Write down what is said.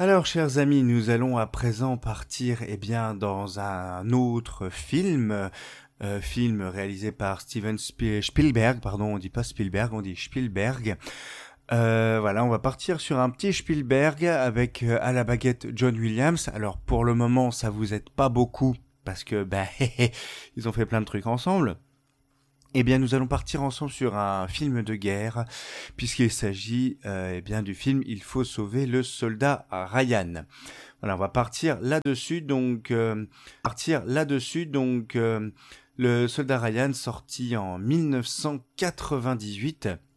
Alors, chers amis, nous allons à présent partir, dans un autre film, film réalisé par Spielberg, pardon, on dit pas Spielberg, on dit Spielberg. Voilà, on va partir sur un petit Spielberg avec à la baguette John Williams. Alors, pour le moment, ça vous aide pas beaucoup parce que, ils ont fait plein de trucs ensemble. Nous allons partir ensemble sur un film de guerre, puisqu'il s'agit du film Il faut sauver le soldat Ryan. Voilà, on va partir là-dessus. Le soldat Ryan sorti en 1998.